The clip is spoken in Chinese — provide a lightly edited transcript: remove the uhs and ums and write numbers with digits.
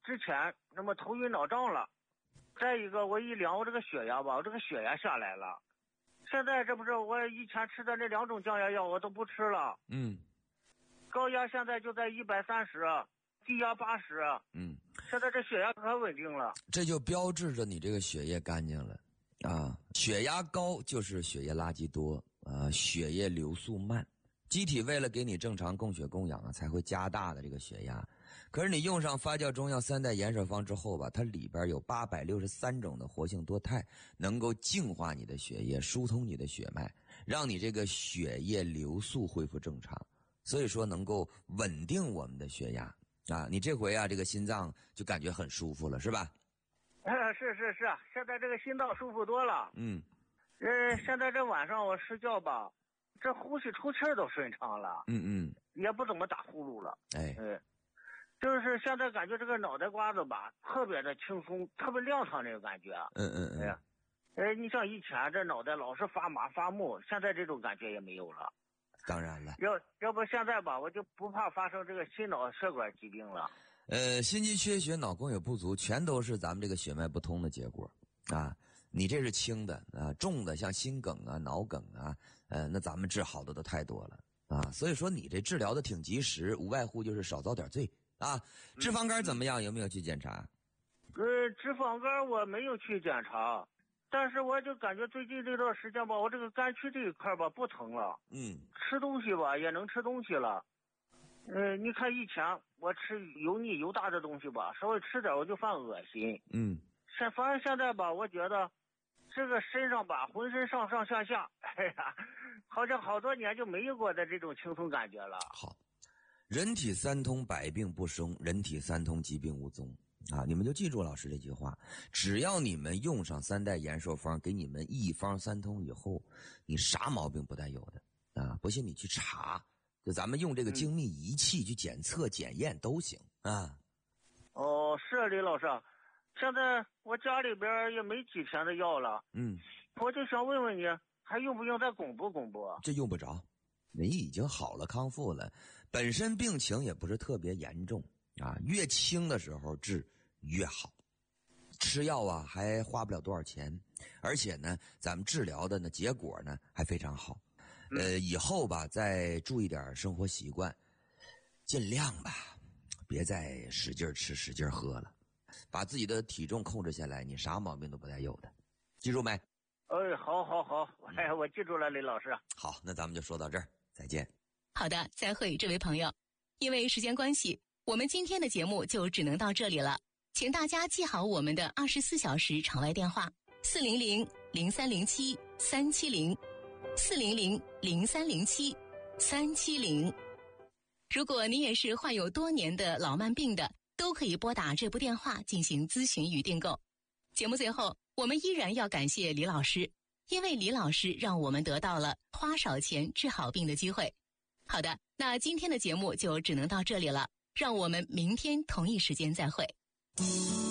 之前那么头晕脑胀了，再一个我一量我这个血压吧，我这个血压下来了。现在这不是我以前吃的那2种降压药我都不吃了。高压现在就在130，低压80。现在这血压可稳定了。 这就标志着你这个血液干净了啊。血压高就是血液垃圾多啊，血液流速慢。机体为了给你正常供血供氧啊，才会加大的这个血压。可是你用上发酵中药3代延寿方之后吧，它里边有863种的活性多肽，能够净化你的血液，疏通你的血脉，让你这个血液流速恢复正常。所以说能够稳定我们的血压啊。你这回啊，这个心脏就感觉很舒服了，是吧？ 是，现在这个心脏舒服多了。现在这晚上我睡觉吧，这呼吸出气都顺畅了。也不怎么打呼噜了。就是现在感觉这个脑袋瓜子吧，特别的轻松，特别亮堂，这个感觉。你像以前这脑袋老是发麻发木，现在这种感觉也没有了。 当然了， 要不现在吧，我就不怕发生这个心脑血管疾病了。 心肌缺血、脑供血不足，全都是咱们这个血脉不通的结果啊。你这是轻的啊，重的像心梗啊、脑梗啊，那咱们治好的都太多了啊。所以说你这治疗的挺及时，无外乎就是少遭点罪啊。脂肪肝怎么样？有没有去检查？ 脂肪肝我没有去检查。但是我就感觉最近这段时间吧，我这个肝区这一块吧不疼了。吃东西吧也能吃东西了。你看以前我吃油腻油大的东西吧，稍微吃点我就犯恶心。反正现在吧，我觉得这个身上吧，浑身上上下下，好像好多年就没有过的这种轻松感觉了。 好，人体三通，百病不生；人体三通，疾病无踪。啊，你们就记住老师这句话，只要你们用上3代延寿方，给你们1方3通以后，你啥毛病不带有的啊！不信你去查，就咱们用这个精密仪器去检测检验都行啊。 是李老师，现在我家里边也没几天的药了。我就想问问你，还用不用再巩固？ 这用不着，你已经好了，康复了，本身病情也不是特别严重。啊，越轻的时候治越好，吃药啊还花不了多少钱，而且呢，咱们治疗的呢结果呢还非常好。以后吧再注意点生活习惯，尽量吧别再使劲吃使劲喝了，把自己的体重控制下来，你啥毛病都不带有的，记住没？ 好，我记住了，李老师。 好，那咱们就说到这儿，再见。 好的，再会，这位朋友。因为时间关系，我们今天的节目就只能到这里了，请大家记好我们的24小时场外电话400-0307-370，400-0307-370。如果你也是患有多年的老慢病的，都可以拨打这部电话进行咨询与订购。节目最后，我们依然要感谢李老师，因为李老师让我们得到了花少钱治好病的机会。好的，那今天的节目就只能到这里了，让我们明天同一时间再会。